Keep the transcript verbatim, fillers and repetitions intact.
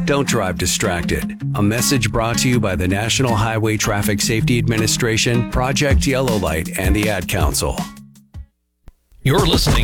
Don't drive distracted. A message brought to you by the National Highway Traffic Safety Administration, Project Yellow Light, and the Ad Council. You're listening